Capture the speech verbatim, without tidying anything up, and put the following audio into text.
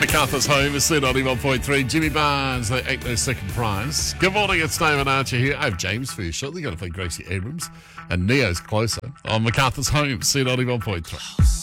MacArthur's Home is set on ninety-one point three. Jimmy Barnes, they act their second prize. Good morning, it's David Archer here. I have James for you shortly. Going to play Gracie Abrams and Neo's Closer on MacArthur's Home, set on ninety-one point three.